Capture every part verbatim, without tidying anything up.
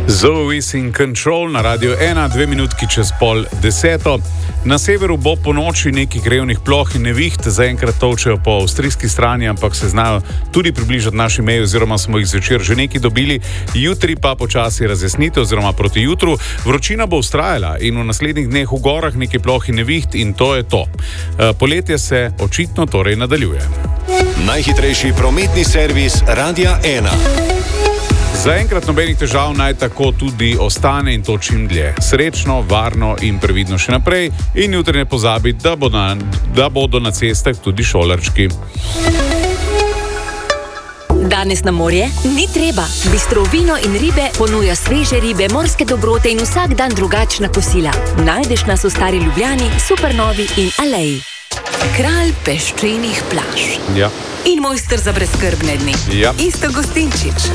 Zoe in Control na Radio ena, dve minutki čez pol deseto. Na severu bo po noči nekih krevnih ploh in neviht, zaenkrat tolčejo po avstrijski strani, ampak se znajo tudi približati naši meji, oziroma smo jih zvečer že nekaj dobili. Jutri pa počasi razjasnite, oziroma proti jutru. Vročina bo vztrajala in v naslednjih dneh v gorah nekaj ploh in neviht in to je to. Poletje se očitno torej nadaljuje. Najhitrejši prometni servis Radia ena. Zaenkrat nobenih težav, naj tako tudi ostane in to čim dlje. Srečno, varno in previdno še naprej in jutri ne pozabiti, da, bo na, da bodo na cestah tudi šolarčki. Danes na morje ni treba. Bistro vino in ribe ponuja sveže ribe, morske dobrote in vsak dan drugačna kosila. Najdeš nas v Stari Ljubljani, Supernovi in Aleji. Kralj peščenih plaž. Ja. In mojster za brezskrbne dni. Ja. Isto Gostinčič.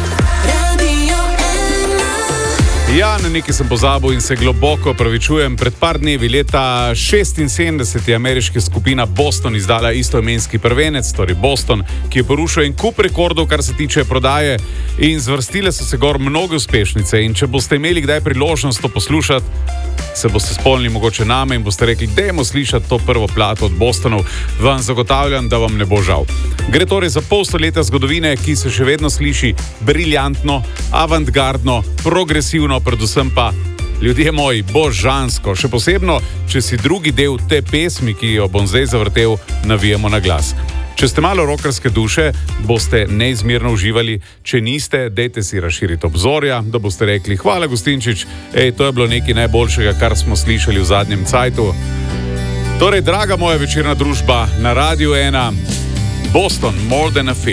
Ja, na nekaj sem pozabil in se globoko opravičujem. Pred par dnevi, leta šestinsedemdeset, je ameriška skupina Boston izdala istoimenski prvenec, torej Boston, ki je porušil en kup rekordov, kar se tiče prodaje, in zvrstile so se gor mnoge uspešnice. In če boste imeli kdaj priložnost to poslušati, se boste spomnili mogoče name in boste rekli, dajmo slišati to prvo plato od Bostonov, vam zagotavljam, da vam ne bo žal. Gre torej za pol stoletja zgodovine, ki se še vedno sliši briljantno, avantgardno, progresivno, predvsem pa, ljudje moji, božansko, še posebno, če si drugi del te pesmi, ki jo bom zdaj zavrtel, navijemo na glas. Če ste malo rokerske duše, boste neizmerno uživali, če niste, dejte si razširiti obzorja, da boste rekli, hvala Gostinčič, ej, to je bilo nekaj najboljšega, kar smo slišali v zadnjem cajtu. Torej, draga moja večerna družba na Radio ena, Boston, More Than a Feeling.